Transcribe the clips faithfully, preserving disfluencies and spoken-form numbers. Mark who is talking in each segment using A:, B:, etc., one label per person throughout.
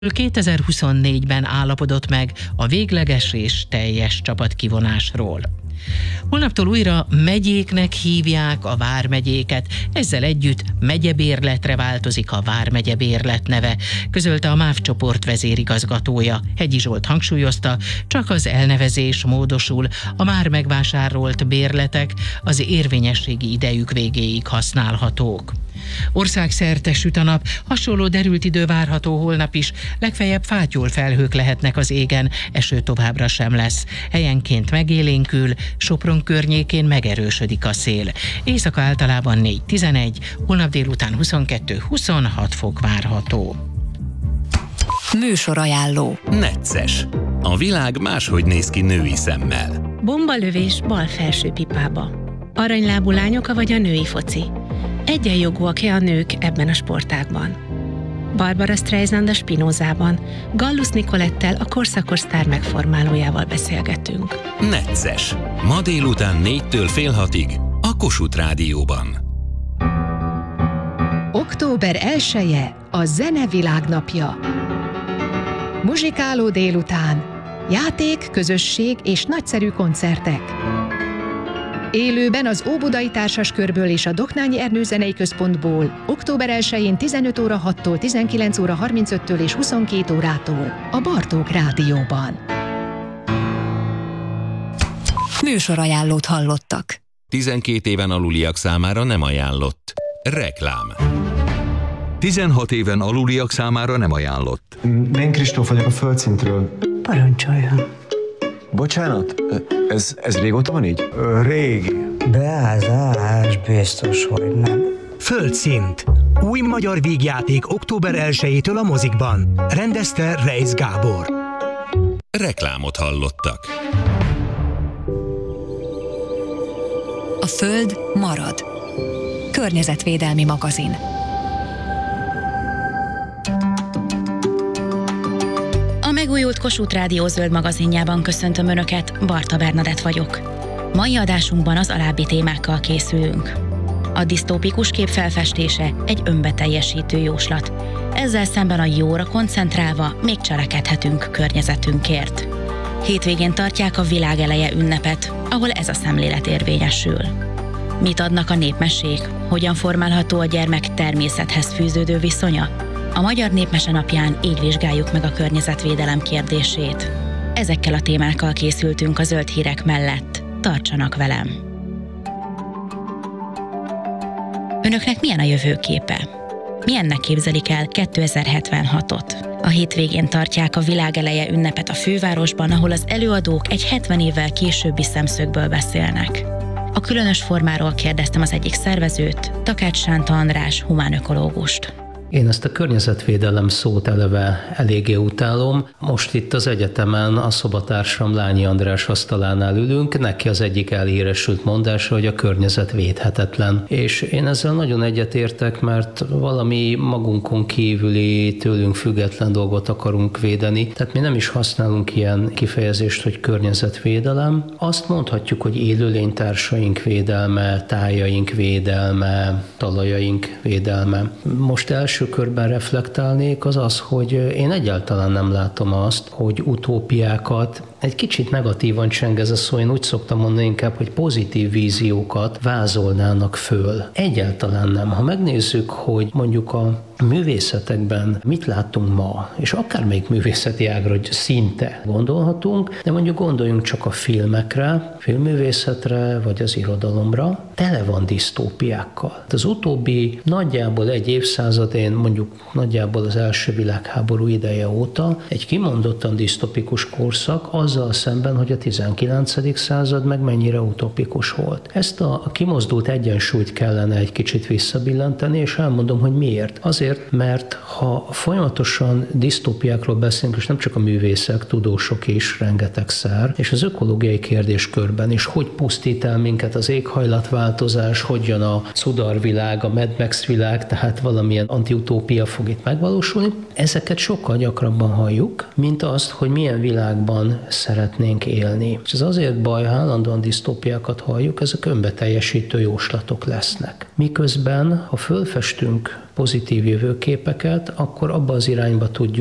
A: kétezer-huszonnégyben állapodott meg a végleges és teljes csapatkivonásról. Holnaptól újra megyéknek hívják a vármegyéket, ezzel együtt megyebérletre változik a vármegyebérlet neve, közölte a MÁV csoport vezérigazgatója. Hegyi Zsolt hangsúlyozta, csak az elnevezés módosul, a már megvásárolt bérletek az érvényességi idejük végéig használhatók. Országszerte süt a nap, hasonló derült idő várható holnap is, legfeljebb fátyol felhők lehetnek az égen, eső továbbra sem lesz. Helyenként megélénkül, Sopron környékén megerősödik a szél. Éjszaka általában négy-tizenegy, holnap délután huszonkettő-huszonhat fok várható.
B: Műsorajánló.
C: Necces. A világ máshogy néz ki női szemmel.
D: Bombalövés bal felső pipába. Aranylábú lányok vagy a női foci. Egyenjogúak-e a nők ebben a sportágban? Barbara Streisand a Spinozában, Gallus Nicolettel a korszakos sztár megformálójával beszélgetünk.
C: Necces. Ma délután négytől fél hatig a Kossuth Rádióban.
E: október elseje a Zene Világnapja. Muzsikáló délután, játék, közösség és nagyszerű koncertek. Élőben az Óbudai Társaskörből és a Doknányi Ernő Zenei Központból október elsején tizenöt óra hattól, tizenkilenc óra harmincöttől és huszonkét órától a Bartók Rádióban.
B: Műsorajánlót hallottak.
C: tizenkét éven aluliak számára nem ajánlott. Reklám.
F: tizenhat éven aluliak számára nem ajánlott.
G: Én Kristóf vagyok a Földszintről.
H: Parancsoljon.
G: Bocsánat, ez, ez régóta van így?
H: Régi. Beázás, biztos, hogy nem.
I: Földszint. Új magyar vígjáték október elsejétől a mozikban. Rendezte Reisz Gábor.
C: Reklámot hallottak.
B: A Föld marad. Környezetvédelmi magazin.
D: A megújult Kossuth Rádió zöld magazinjában köszöntöm Önöket, Barta Bernadett vagyok. Mai adásunkban az alábbi témákkal készülünk. A disztópikus kép felfestése egy önbeteljesítő jóslat. Ezzel szemben a jóra koncentrálva még cselekedhetünk környezetünkért. Hétvégén tartják a világeleje ünnepet, ahol ez a szemlélet érvényesül. Mit adnak a népmesék? Hogyan formálható a gyermek természethez fűződő viszonya? A Magyar Népmese napján így vizsgáljuk meg a környezetvédelem kérdését. Ezekkel a témákkal készültünk a zöld hírek mellett. Tartsanak velem! Önöknek milyen a jövőképe? Milyennek képzelik el kétezer-hetvenhatot? A hétvégén tartják a világeleje ünnepet a fővárosban, ahol az előadók egy hetven évvel későbbi szemszögből beszélnek. A különös formáról kérdeztem az egyik szervezőt, Takács Sánta András humánökológust.
J: Én ezt a környezetvédelem szót eleve eléggé utálom. Most itt az egyetemen a szobatársam Lányi András asztalánál ülünk, neki az egyik elhíresült mondása, hogy a környezet védhetetlen. És én ezzel nagyon egyetértek, mert valami magunkon kívüli, tőlünk független dolgot akarunk védeni. Tehát mi nem is használunk ilyen kifejezést, hogy környezetvédelem. Azt mondhatjuk, hogy élőlénytársaink védelme, tájaink védelme, talajaink védelme. Most első körben reflektálnék, az az, hogy én egyáltalán nem látom azt, hogy utópiákat, egy kicsit negatívan cseng ez a szó, én úgy szoktam mondani inkább, hogy pozitív víziókat vázolnának föl. Egyáltalán nem. Ha megnézzük, hogy mondjuk a művészetekben mit látunk ma, és akármelyik művészeti ágra szinte gondolhatunk, de mondjuk gondoljunk csak a filmekre, filmművészetre, vagy az irodalomra, tele van disztópiákkal. Az utóbbi nagyjából egy évszázadén, mondjuk nagyjából az első világháború ideje óta egy kimondottan disztopikus korszak, azzal szemben, hogy a tizenkilencedik század meg mennyire utopikus volt. Ezt a kimozdult egyensúlyt kellene egy kicsit visszabillenteni, és elmondom, hogy miért. Azért, mert ha folyamatosan disztópiákról beszélünk, és nem csak a művészek, tudósok is rengetegszer, és az ökológiai kérdéskörben is, hogy pusztít el minket az éghajlatváltozás, hogy jön a szudarvilág, a Mad Max világ, tehát valamilyen antiutópia fog itt megvalósulni. Ezeket sokkal gyakrabban halljuk, mint azt, hogy milyen világban szeretnénk élni. És ez azért baj, ha állandóan disztópiákat halljuk, ezek önbeteljesítő jóslatok lesznek. Miközben, ha fölfestünk pozitív jövőképeket, akkor abba az irányba tudjuk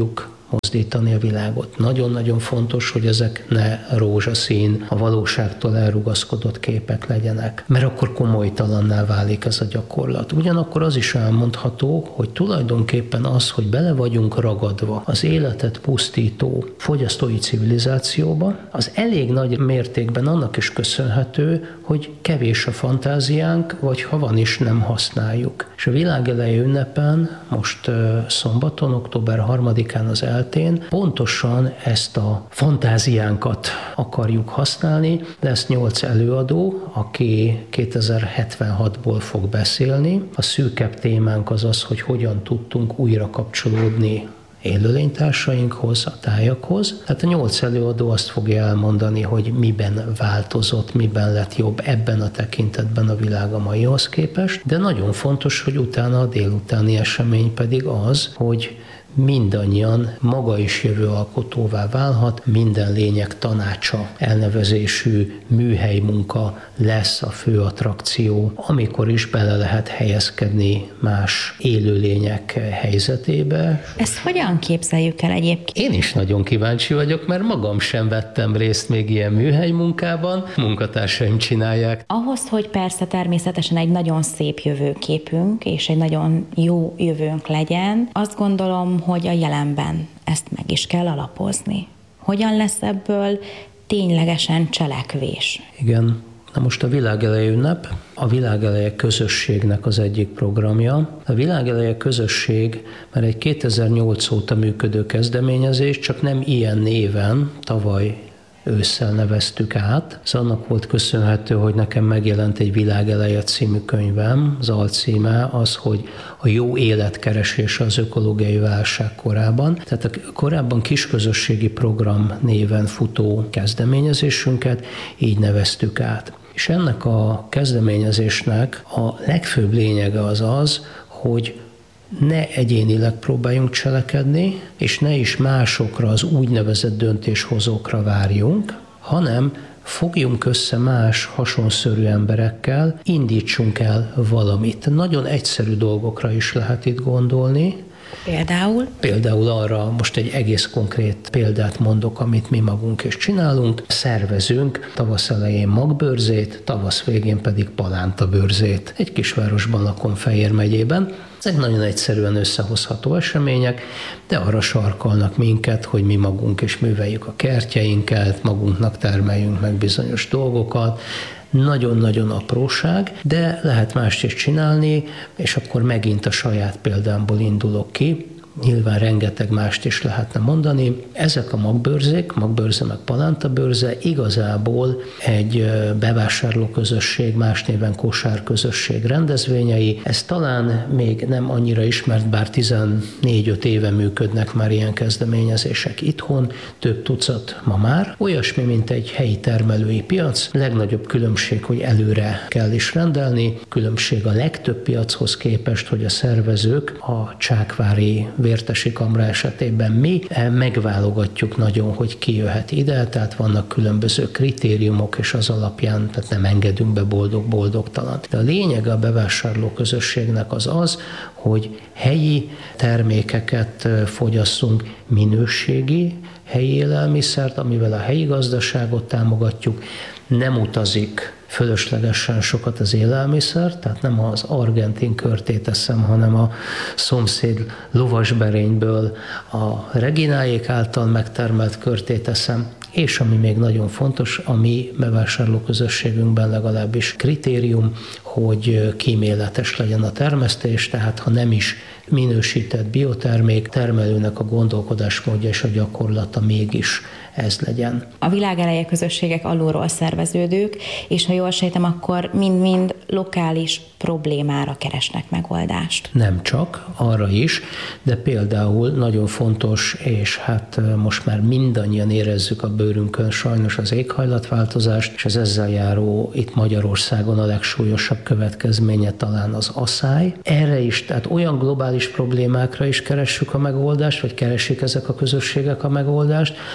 J: mozdítani a világot. Nagyon-nagyon fontos, hogy ezek ne rózsaszín, a valóságtól elrugaszkodott képek legyenek, mert akkor komolytalanná válik ez a gyakorlat. Ugyanakkor az is elmondható, hogy tulajdonképpen az, hogy bele vagyunk ragadva az életet pusztító fogyasztói civilizációba, az elég nagy mértékben annak is köszönhető, hogy kevés a fantáziánk, vagy ha van is, nem használjuk. És a világelej ünnepen, most szombaton, október harmadikán az eltén pontosan ezt a fantáziánkat akarjuk használni. Lesz nyolc előadó, aki kétezer-hetvenhatból fog beszélni. A szűkebb témánk az az, hogy hogyan tudtunk újra kapcsolódni élőlénytársainkhoz, a tájakhoz. Tehát a nyolc előadó azt fogja elmondani, hogy miben változott, miben lett jobb ebben a tekintetben a világ a maihoz képest, de nagyon fontos, hogy utána a délutáni esemény pedig az, hogy mindannyian maga is jövőalkotóvá válhat, minden lényeg tanácsa elnevezésű műhelymunka lesz a fő attrakció, amikor is bele lehet helyezkedni más élőlények helyzetébe.
D: Ezt hogyan képzeljük el egyébként?
J: Én is nagyon kíváncsi vagyok, mert magam sem vettem részt még ilyen műhelymunkában, munkatársaim csinálják.
D: Ahhoz, hogy persze természetesen egy nagyon szép jövőképünk és egy nagyon jó jövőnk legyen, azt gondolom, hogy a jelenben ezt meg is kell alapozni. Hogyan lesz ebből ténylegesen cselekvés?
J: Igen. Na most a Világeleje ünnep, a Világeleje közösségnek az egyik programja. A Világeleje közösség már egy kétezer-nyolc óta működő kezdeményezés, csak nem ilyen néven, tavaly ősszel neveztük át. Ez annak volt köszönhető, hogy nekem megjelent egy Világeleje című könyvem. Az alcíme az, hogy a jó életkeresése az ökológiai válság korában. Tehát a korábban kisközösségi program néven futó kezdeményezésünket így neveztük át. És ennek a kezdeményezésnek a legfőbb lényege az az, hogy ne egyénileg próbáljunk cselekedni, és ne is másokra, az úgynevezett döntéshozókra várjunk, hanem fogjunk össze más hasonszörű emberekkel, indítsunk el valamit. Nagyon egyszerű dolgokra is lehet itt gondolni.
D: Például?
J: Például arra, most egy egész konkrét példát mondok, amit mi magunk is csinálunk. Szervezünk tavasz elején magbőrzét, tavasz végén pedig palántabőrzét. Egy kisvárosban lakom, Fejér megyében. Ezek nagyon egyszerűen összehozható események, de arra sarkalnak minket, hogy mi magunk is műveljük a kertjeinket, magunknak termeljünk meg bizonyos dolgokat. Nagyon-nagyon apróság, de lehet mást is csinálni, és akkor megint a saját példámból indulok ki. Nyilván rengeteg mást is lehetne mondani. Ezek a magbőrzék, magbőrze meg palántabőrze igazából egy bevásárlóközösség, más néven kosárközösség rendezvényei. Ez talán még nem annyira ismert, bár tizennégy-öt éve működnek már ilyen kezdeményezések itthon, több tucat ma már. Olyasmi, mint egy helyi termelői piac. Legnagyobb különbség, hogy előre kell is rendelni. Különbség a legtöbb piachoz képest, hogy a szervezők a csákvári Vértesi Kamra esetében mi megválogatjuk nagyon, hogy ki jöhet ide, tehát vannak különböző kritériumok, és az alapján tehát nem engedünk be boldog-boldogtalan. De a lényege a bevásárló közösségnek az az, hogy helyi termékeket fogyasszunk, minőségi helyi élelmiszert, amivel a helyi gazdaságot támogatjuk, nem utazik fölöslegesen sokat az élelmiszer, tehát nem az argentin körtét eszem, hanem a szomszéd lovasberényből a Regináék által megtermelt körtét eszem, és ami még nagyon fontos, a mi bevásárlóközösségünkben legalábbis kritérium, hogy kíméletes legyen a termesztés, tehát ha nem is minősített biotermék, termelőnek a gondolkodásmódja és a gyakorlata mégis ez legyen.
D: A Világeleje közösségek alulról szerveződők, és ha jól sejtem, akkor mind-mind lokális problémára keresnek megoldást.
J: Nem csak, arra is, de például nagyon fontos, és hát most már mindannyian érezzük a bőrünkön sajnos az éghajlatváltozást, és az ezzel járó itt Magyarországon a legsúlyosabb következménye talán az aszály. Erre is, tehát olyan globális problémákra is keressük a megoldást, vagy keresik ezek a közösségek a megoldást, amely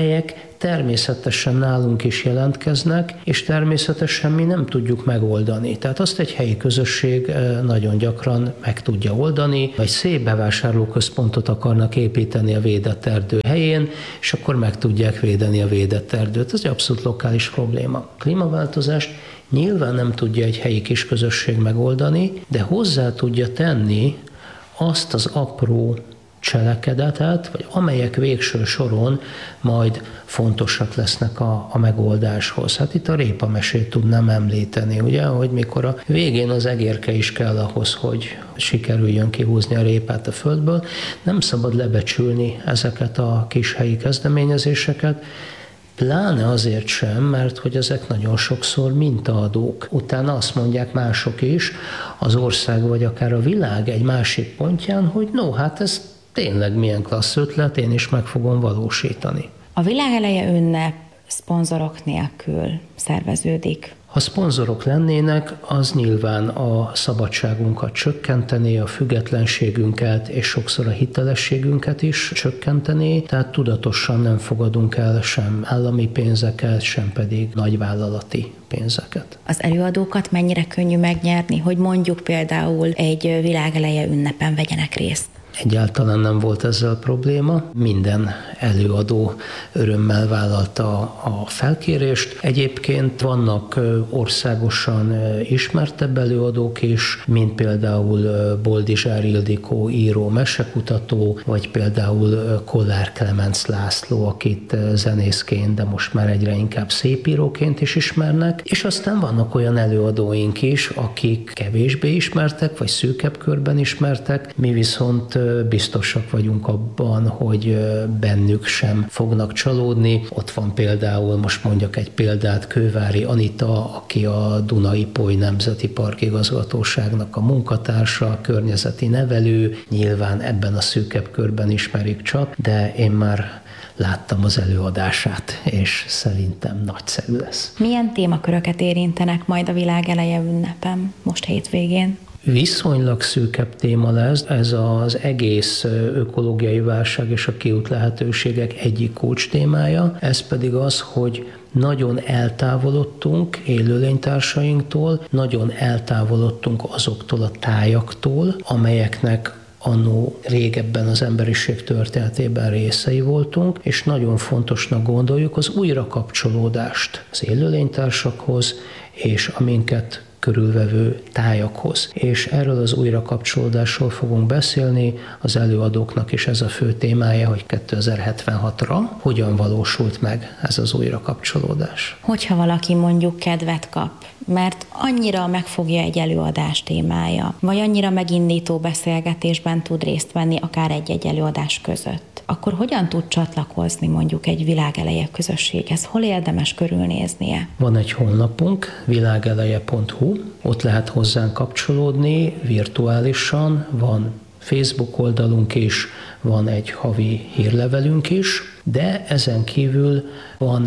J: amelyek természetesen nálunk is jelentkeznek, és természetesen mi nem tudjuk megoldani. Tehát azt egy helyi közösség nagyon gyakran meg tudja oldani, vagy szép bevásárlóközpontot akarnak építeni a védett erdő helyén, és akkor meg tudják védeni a védett erdőt. Ez egy abszolút lokális probléma. A klímaváltozást nyilván nem tudja egy helyi kis közösség megoldani, de hozzá tudja tenni azt az apró cselekedetet, vagy amelyek végső soron majd fontosak lesznek a, a megoldáshoz. Hát itt a répamesét tudnám említeni, ugye, hogy mikor a végén az egérke is kell ahhoz, hogy sikerüljön kihúzni a répát a földből, nem szabad lebecsülni ezeket a kis helyi kezdeményezéseket, pláne azért sem, mert hogy ezek nagyon sokszor mintaadók. Utána azt mondják mások is, az ország vagy akár a világ egy másik pontján, hogy no, hát ez tényleg milyen klassz ötlet, én is meg fogom valósítani.
D: A világeleje ünnep szponzorok nélkül szerveződik.
J: Ha szponzorok lennének, az nyilván a szabadságunkat csökkentené, a függetlenségünket és sokszor a hitelességünket is csökkentené, tehát tudatosan nem fogadunk el sem állami pénzeket, sem pedig nagyvállalati pénzeket.
D: Az előadókat mennyire könnyű megnyerni, hogy mondjuk például egy világeleje ünnepen vegyenek részt?
J: Egyáltalán nem volt ezzel probléma. Minden előadó örömmel vállalta a felkérést. Egyébként vannak országosan ismertebb előadók is, mint például Boldizsár Ildikó író, mesekutató, vagy például Kollár Klemenc László, akit zenészként, de most már egyre inkább szépíróként is ismernek. És aztán vannak olyan előadóink is, akik kevésbé ismertek, vagy szűkebb körben ismertek. Mi viszont biztosak vagyunk abban, hogy bennük sem fognak csalódni. Ott van például, most mondjak egy példát, Kővári Anita, aki a Duna Ipoly Nemzeti Park igazgatóságnak a munkatársa, környezeti nevelő, nyilván ebben a szűkebb körben ismerik csak, de én már láttam az előadását, és szerintem nagyszerű lesz.
D: Milyen témaköröket érintenek majd a világeleje ünnepen most hétvégén?
J: Viszonylag szűkebb téma lesz, ez az egész ökológiai válság és a kiút lehetőségek egyik kulcs témája, ez pedig az, hogy nagyon eltávolodtunk élőlénytársainktól, nagyon eltávolodtunk azoktól a tájaktól, amelyeknek annó régebben az emberiség történetében részei voltunk, és nagyon fontosnak gondoljuk az újrakapcsolódást az élőlénytársakhoz, és a minket körülvevő tájakhoz. És erről az újrakapcsolódásról fogunk beszélni, az előadóknak is ez a fő témája, hogy kétezer-hetvenhatra hogyan valósult meg ez az újrakapcsolódás.
D: Hogyha valaki mondjuk kedvet kap, mert annyira megfogja egy előadás témája, vagy annyira megindító beszélgetésben tud részt venni akár egy-egy előadás között, akkor hogyan tud csatlakozni mondjuk egy világeleje közösséghez? Hol érdemes körülnéznie?
J: Van egy honlapunk, világeleje pont hu, ott lehet hozzánk kapcsolódni virtuálisan, van Facebook oldalunk is, van egy havi hírlevelünk is, de ezen kívül van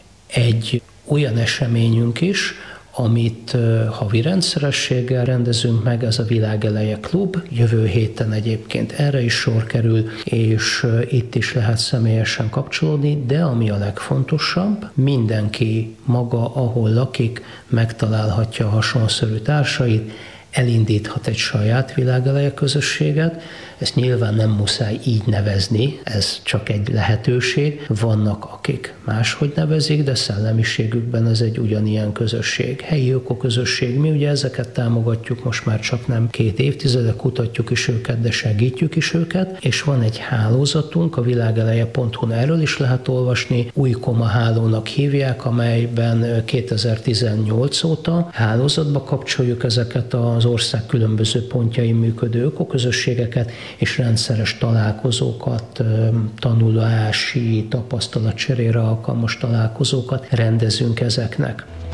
J: egy olyan eseményünk is, amit havi rendszerességgel rendezünk meg, ez a Világeleje Klub. Jövő héten egyébként erre is sor kerül, és itt is lehet személyesen kapcsolódni, de ami a legfontosabb, mindenki maga, ahol lakik, megtalálhatja a hasonszörű társait, elindíthat egy saját világeleje közösséget. Ezt nyilván nem muszáj így nevezni, ez csak egy lehetőség. Vannak, akik máshogy nevezik, de szellemiségükben ez egy ugyanilyen közösség. Helyi ökoközösség, mi ugye ezeket támogatjuk, most már csak nem két évtizede, kutatjuk is őket, de segítjük is őket, és van egy hálózatunk, a világeleje pont hu, erről is lehet olvasni, Új Koma hálónak hívják, amelyben kétezer-tizennyolc óta hálózatba kapcsoljuk ezeket az ország különböző pontjain működő ökoközösségeket, és rendszeres találkozókat, tanulási, tapasztalatcserére alkalmas találkozókat rendezünk ezeknek.